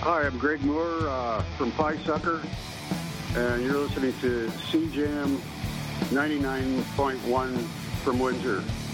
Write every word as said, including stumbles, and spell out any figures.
Hi, I'm Greg Moore uh, from Pie Sucker, and you're listening to C J M ninety-nine point one from Windsor.